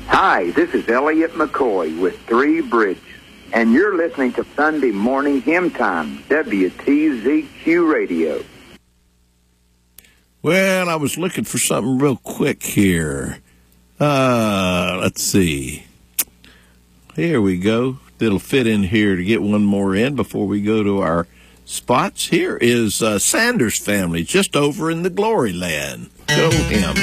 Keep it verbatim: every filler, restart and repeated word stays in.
Hi, this is Elliot McCoy with Three Bridges, and you're listening to Sunday Morning Hymn Time, W T Z Q Radio. Well, I was looking for something real quick here. Uh, let's see. Here we go. It'll fit in here to get one more in before we go to our spots. Here is uh, Sanders Family, just over in the Glory Land. Go him.